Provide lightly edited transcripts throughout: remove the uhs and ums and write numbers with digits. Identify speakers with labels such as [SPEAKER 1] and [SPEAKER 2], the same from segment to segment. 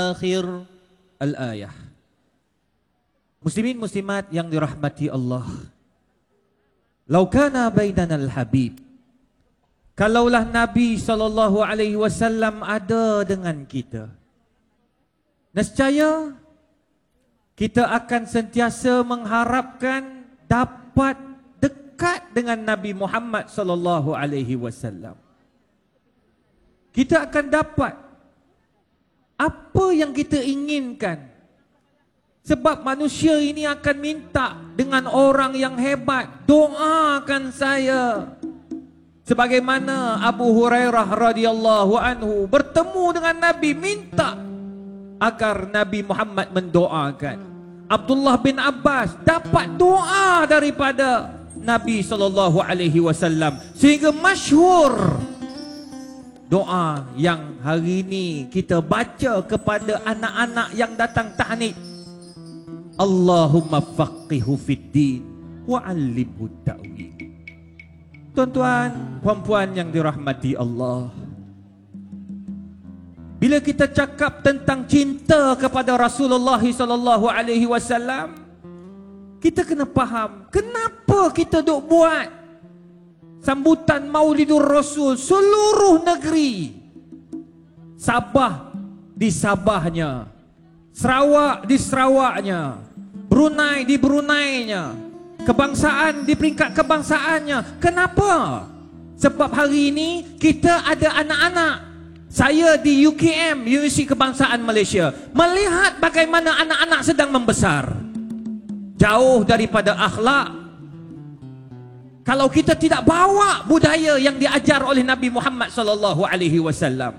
[SPEAKER 1] akhir al-ayah. Muslimin muslimat yang dirahmati Allah. Lau kana bainana al-habib. Kalaulah Nabi SAW ada dengan kita, nescaya kita akan sentiasa mengharapkan dapat dekat dengan Nabi Muhammad SAW. Kita akan dapat apa yang kita inginkan. Sebab manusia ini akan minta dengan orang yang hebat, doakan saya. Sebagaimana Abu Hurairah radhiyallahu anhu bertemu dengan Nabi, minta agar Nabi Muhammad mendoakan. Abdullah bin Abbas dapat doa daripada Nabi SAW, sehingga masyhur doa yang hari ini kita baca kepada anak-anak yang datang tahnik. Allahumma faqihu fid din wa 'allimhu ta'wil. Tuan-tuan, puan-puan yang dirahmati Allah, bila kita cakap tentang cinta kepada Rasulullah SAW, kita kena faham kenapa kita duk buat sambutan Maulidur Rasul seluruh negeri. Sabah di Sabahnya, Sarawak di Sarawaknya, Brunei di Bruneinya, kebangsaan di peringkat kebangsaannya. Kenapa? Sebab hari ini kita ada anak-anak. Saya di UKM, Universiti Kebangsaan Malaysia, melihat bagaimana anak-anak sedang membesar, jauh daripada akhlak. Kalau kita tidak bawa budaya yang diajar oleh Nabi Muhammad SAW,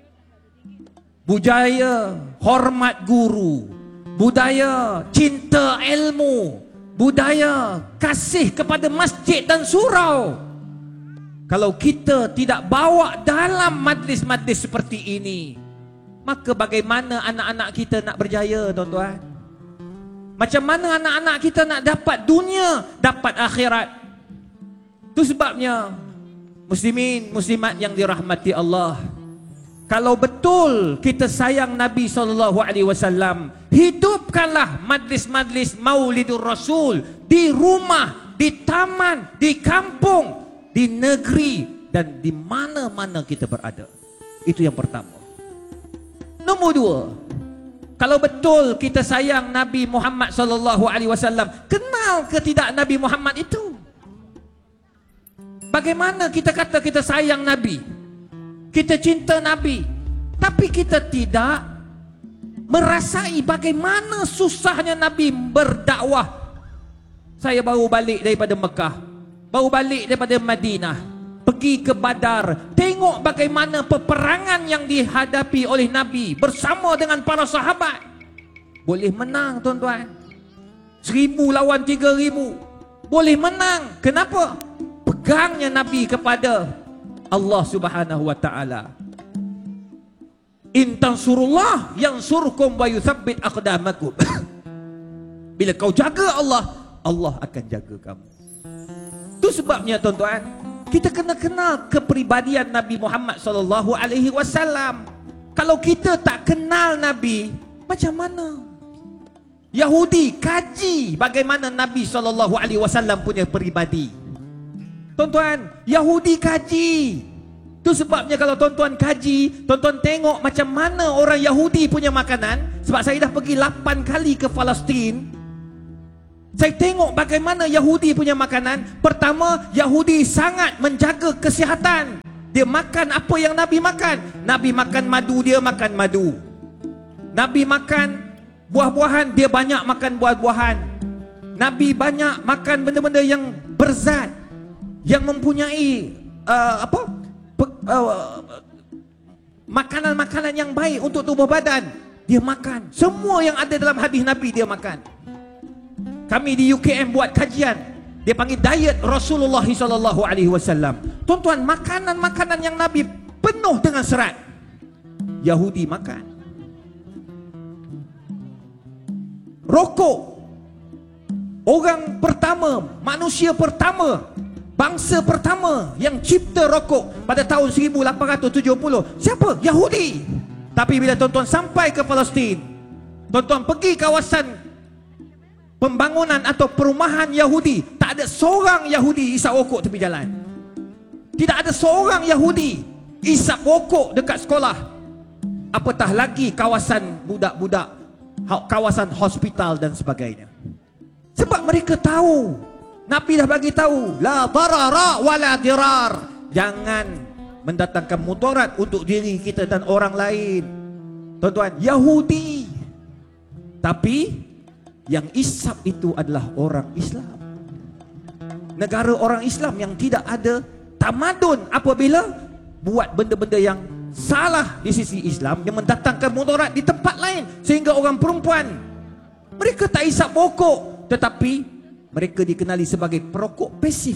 [SPEAKER 1] budaya hormat guru, budaya cinta ilmu, budaya kasih kepada masjid dan surau, kalau kita tidak bawa dalam majlis-majlis seperti ini, maka bagaimana anak-anak kita nak berjaya, tuan-tuan? Macam mana anak-anak kita nak dapat dunia, dapat akhirat? Itu sebabnya, muslimin, muslimat yang dirahmati Allah, kalau betul kita sayang Nabi SAW, hidupkanlah majlis-majlis Maulidur Rasul di rumah, di taman, di kampung, di negeri, dan di mana-mana kita berada. Itu yang pertama. Nombor dua, kalau betul kita sayang Nabi Muhammad SAW, kenal ke tidak Nabi Muhammad itu? Bagaimana kita kata kita sayang Nabi, kita cinta Nabi, tapi kita tidak merasai bagaimana susahnya Nabi berdakwah. Saya baru balik daripada Mekah, baru balik daripada Madinah, pergi ke Badar, tengok bagaimana peperangan yang dihadapi oleh Nabi bersama dengan para sahabat. Boleh menang, tuan-tuan. 1000 lawan 3000, boleh menang. Kenapa? Pegangnya Nabi kepada Allah Subhanahu wa taala. In tansurullah yansurkum wa yuthabbit aqdamakum. Bila kau jaga Allah, Allah akan jaga kamu. Itu sebabnya, tuan-tuan, kita kena kenal kepribadian Nabi Muhammad SAW. Kalau kita tak kenal Nabi, macam mana? Yahudi kaji bagaimana Nabi SAW punya peribadi. Tuan-tuan, Yahudi kaji. Itu sebabnya kalau tuan-tuan kaji, tuan-tuan tengok macam mana orang Yahudi punya makanan. Sebab saya dah pergi 8 kali ke Palestin, saya tengok bagaimana Yahudi punya makanan. Pertama, Yahudi sangat menjaga kesihatan. Dia makan apa yang Nabi makan. Nabi makan madu, dia makan madu. Nabi makan buah-buahan, dia banyak makan buah-buahan. Nabi banyak makan benda-benda yang berzat, yang mempunyai makanan-makanan yang baik untuk tubuh badan. Dia makan. Semua yang ada dalam hadis Nabi dia makan. Kami di UKM buat kajian, dia panggil diet Rasulullah SAW. Tuan-tuan, makanan-makanan yang Nabi penuh dengan serat, Yahudi makan. Rokok, orang pertama, manusia pertama, bangsa pertama yang cipta rokok pada tahun 1870. Siapa? Yahudi. Tapi bila tuan-tuan sampai ke Palestin, tuan-tuan pergi kawasan pembangunan atau perumahan Yahudi, tak ada seorang Yahudi isap rokok tepi jalan. Tidak ada seorang Yahudi isap rokok dekat sekolah. Apatah lagi kawasan budak-budak, kawasan hospital dan sebagainya. Sebab mereka tahu, Nabi dah bagi tahu, la darara wala dirar. Jangan mendatangkan mudarat untuk diri kita dan orang lain. Tuan-tuan, Yahudi. Tapi yang isap itu adalah orang Islam. Negara orang Islam yang tidak ada tamadun apabila buat benda-benda yang salah di sisi Islam, yang mendatangkan mudarat di tempat lain, sehingga orang perempuan mereka tak isap rokok, tetapi mereka dikenali sebagai perokok pasif.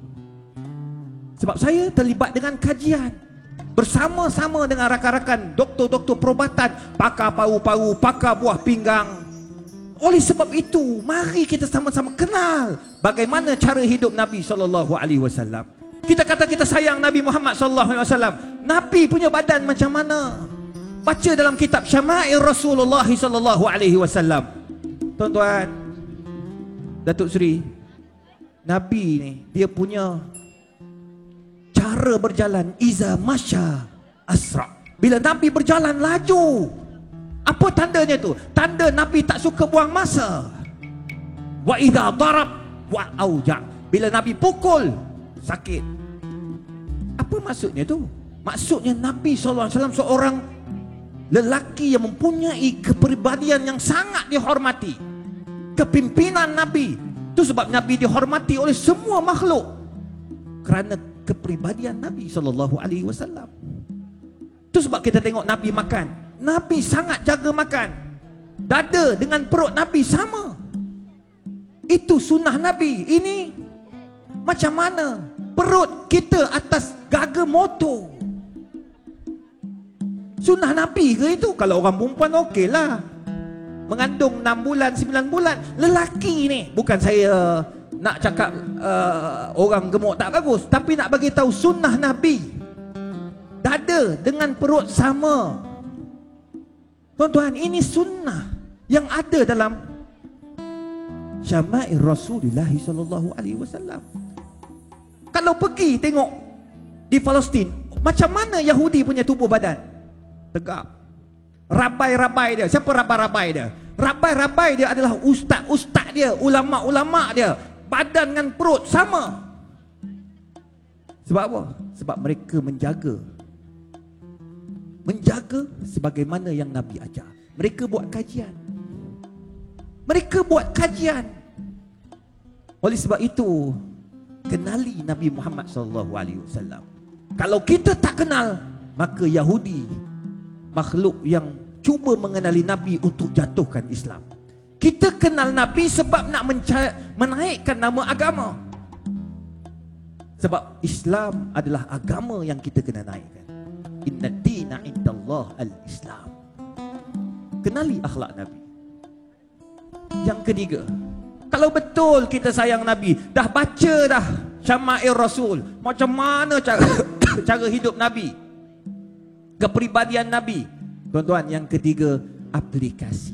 [SPEAKER 1] Sebab saya terlibat dengan kajian bersama-sama dengan rakan-rakan doktor-doktor perubatan, pakar paru-paru, pakar buah pinggang. Oleh sebab itu, mari kita sama-sama kenal bagaimana cara hidup Nabi SAW. Kita kata kita sayang Nabi Muhammad SAW. Nabi punya badan macam mana? Baca dalam kitab Syama'il Rasulullah SAW. Tuan-tuan, Datuk Seri, Nabi ni dia punya cara berjalan iza masya asra. Bila Nabi berjalan laju, apa tandanya tu? Tanda Nabi tak suka buang masa. Wa idza darab wa auja. Bila Nabi pukul, sakit. Apa maksudnya tu? Maksudnya Nabi SAW seorang lelaki yang mempunyai kepribadian yang sangat dihormati. Kepimpinan Nabi, itu sebab Nabi dihormati oleh semua makhluk kerana kepribadian Nabi SAW. Itu sebab kita tengok Nabi makan, Nabi sangat jaga makan. Dada dengan perut Nabi sama. Itu sunnah Nabi. Ini macam mana perut kita atas gaga motor? Sunnah Nabi ke itu? Kalau orang perempuan okey lah, mengandung 6 bulan, 9 bulan. Lelaki ni, bukan saya nak cakap orang gemuk tak bagus, tapi nak bagi tahu sunnah Nabi. Dada dengan perut sama. Tuan-tuan, ini sunnah yang ada dalam Syama'il Rasulullah SAW. Kalau pergi tengok di Palestin, macam mana Yahudi punya tubuh badan? Tegap. Rabai-rabai dia. Siapa rabai-rabai dia? Rabai-rabai dia adalah ustaz-ustaz dia, ulama-ulama dia. Badan dengan perut sama. Sebab apa? Sebab mereka menjaga sebagaimana yang Nabi ajar. Mereka buat kajian. Oleh sebab itu, kenali Nabi Muhammad SAW. Kalau kita tak kenal, maka Yahudi, makhluk yang cuba mengenali Nabi untuk jatuhkan Islam. Kita kenal Nabi sebab nak menaikkan nama agama. Sebab Islam adalah agama yang kita kena naikkan. Inna dina indallah al-Islam. Kenali akhlak Nabi. Yang ketiga, kalau betul kita sayang Nabi, dah baca dah Syama'il Rasul, macam mana cara hidup Nabi, kepribadian Nabi. Tuan-tuan, yang ketiga, aplikasi.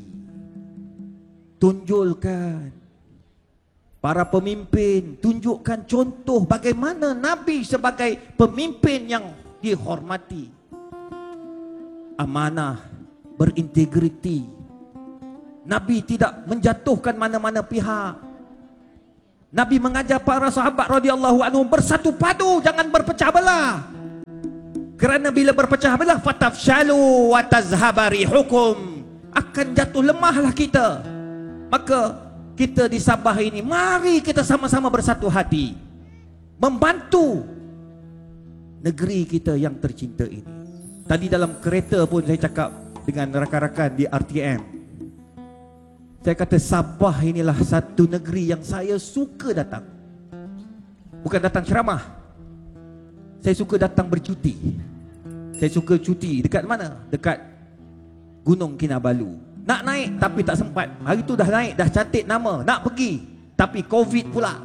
[SPEAKER 1] Tunjulkan. Para pemimpin, tunjukkan contoh bagaimana Nabi sebagai pemimpin yang dihormati, amanah, berintegriti. Nabi tidak menjatuhkan mana-mana pihak. Nabi mengajar para sahabat radhiyallahu anhum bersatu padu, jangan berpecah belah. Kerana bila berpecah belah, fatafshalu wa tazhaba rihukum, akan jatuh lemahlah kita. Maka kita di Sabah ini, mari kita sama-sama bersatu hati membantu negeri kita yang tercinta ini. Tadi dalam kereta pun saya cakap dengan rakan-rakan di RTM. Saya kata Sabah inilah satu negeri yang saya suka datang. Bukan datang ceramah. Saya suka datang bercuti. Saya suka cuti dekat mana? Dekat Gunung Kinabalu. Nak naik tapi tak sempat. Hari tu dah naik, dah cantik nama, nak pergi, tapi Covid pula.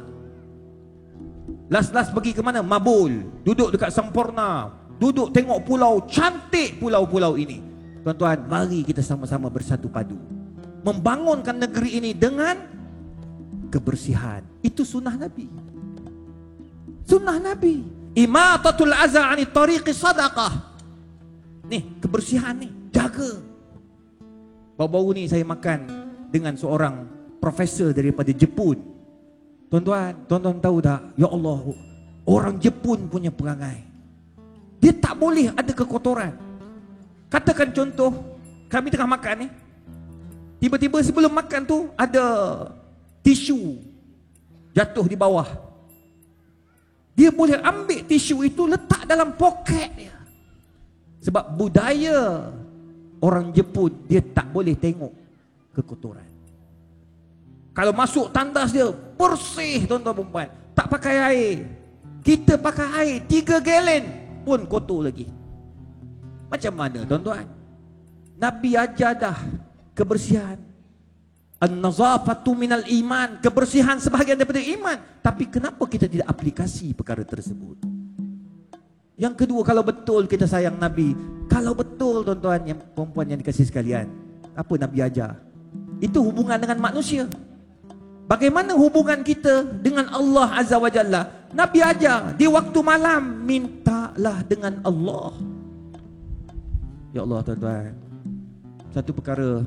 [SPEAKER 1] Last pergi ke mana? Mabul. Duduk dekat Sampurna, duduk tengok pulau, cantik pulau-pulau ini. Tuan-tuan, mari kita sama-sama bersatu padu membangunkan negeri ini dengan kebersihan. Itu sunnah Nabi. Sunnah Nabi. Imatatul aza 'anit tariqi sadaqah. Nih, kebersihan nih, jaga. Baru-baru ni saya makan dengan seorang profesor daripada Jepun. Tuan-tuan tahu tak? Ya Allah, orang Jepun punya perangai. Dia tak boleh ada kekotoran. Katakan contoh, kami tengah makan ni. Tiba-tiba sebelum makan tu ada tisu jatuh di bawah. Dia boleh ambil tisu itu letak dalam poket dia. Sebab budaya orang Jepun, dia tak boleh tengok kekotoran. Kalau masuk tandas dia bersih, tuan-tuan perempuan. Tak pakai air. Kita pakai air 3 galen pun kotor lagi. Macam mana tuan-tuan? Nabi ajar dah kebersihan. An-nazafatu minal iman. Kebersihan sebahagian daripada iman. Tapi kenapa kita tidak aplikasi perkara tersebut? Yang kedua, kalau betul kita sayang Nabi, kalau betul tuan-tuan yang perempuan yang dikasihi sekalian, apa Nabi ajar? Itu hubungan dengan manusia. Bagaimana hubungan kita dengan Allah Azza wa Jalla? Nabi ajar, di waktu malam mintalah dengan Allah. Ya Allah tuan-tuan, satu perkara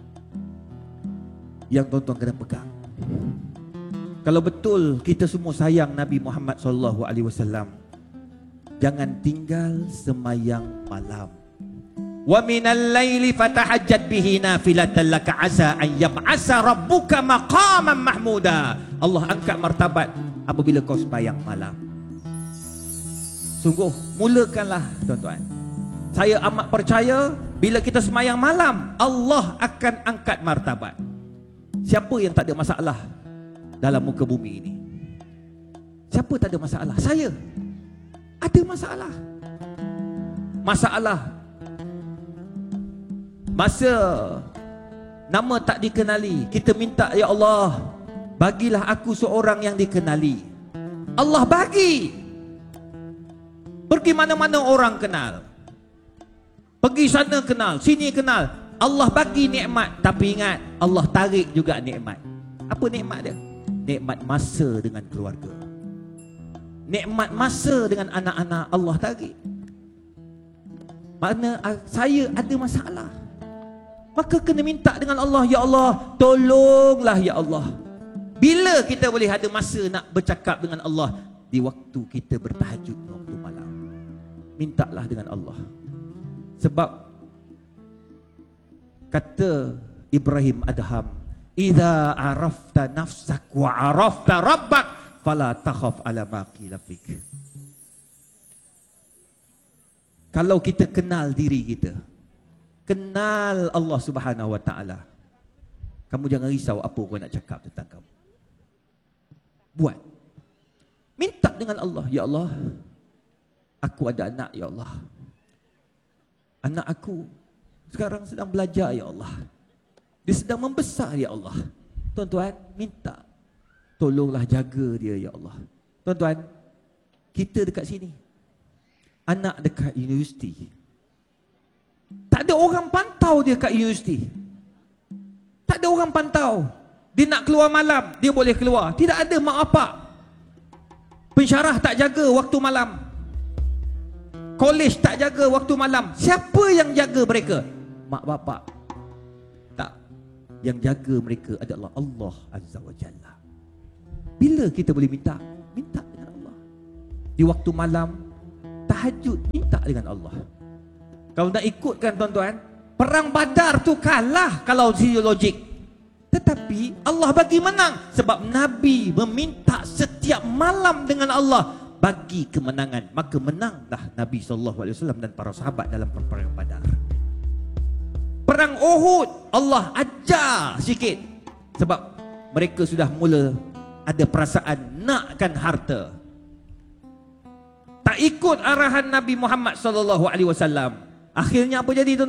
[SPEAKER 1] yang tuan-tuan kena pegang. Kalau betul kita semua sayang Nabi Muhammad SAW, jangan tinggal semayang malam. Wa minal laili fatahajjat bihi nafilatan laka asa an yab'asa rabbuka maqaman mahmuda. Allah angkat martabat apabila kau sembahyang malam. Sungguh, mulakanlah tuan-tuan. Saya amat percaya bila kita sembahyang malam, Allah akan angkat martabat. Siapa yang tak ada masalah dalam muka bumi ini? Siapa tak ada masalah? Saya ada masalah. Masalah masa nama tak dikenali, kita minta, ya Allah, bagilah aku seorang yang dikenali. Allah bagi. Pergi mana-mana orang kenal. Pergi sana kenal, sini kenal. Allah bagi nikmat, tapi ingat, Allah tarik juga nikmat. Apa nikmat dia? Nikmat masa dengan keluarga. Nikmat masa dengan anak-anak Allah tarik. Makna saya ada masalah, maka kena minta dengan Allah, ya Allah, tolonglah ya Allah. Bila kita boleh ada masa nak bercakap dengan Allah? Di waktu kita bertahajud, waktu malam. Mintalah dengan Allah. Sebab kata Ibrahim Adham, idza arafta nafsak wa arafta rabbak fala takhaf ala ma qila fik. Kalau kita kenal diri kita, kenal Allah Subhanahu wa taala, kamu jangan risau apa orang nak cakap tentang kamu. Buat. Minta dengan Allah, ya Allah, aku ada anak, ya Allah. Anak aku sekarang sedang belajar, ya Allah. Dia sedang membesar, ya Allah. Tuan-tuan, minta, tolonglah jaga dia, ya Allah. Tuan-tuan, kita dekat sini, anak dekat universiti, tak ada orang pantau dia kat universiti. Tak ada orang pantau. Dia nak keluar malam, dia boleh keluar. Tidak ada mak bapak. Pensyarah tak jaga waktu malam. Kolej tak jaga waktu malam. Siapa yang jaga mereka? Mak bapak. Tak. Yang jaga mereka adalah Allah Azza wa Jalla. Bila kita boleh minta? Minta dengan Allah. Di waktu malam, tahajud, minta dengan Allah. Kalau nak ikutkan tuan-tuan, perang Badar tu kalah kalau logik. Tetapi Allah bagi menang. Sebab Nabi meminta setiap malam dengan Allah, bagi kemenangan. Maka menanglah Nabi SAW dan para sahabat dalam perang Badar. Perang Uhud, Allah ajar sikit. Sebab mereka sudah mula ada perasaan nakkan harta. Tak ikut arahan Nabi Muhammad SAW. Akhirnya apa jadi tuan?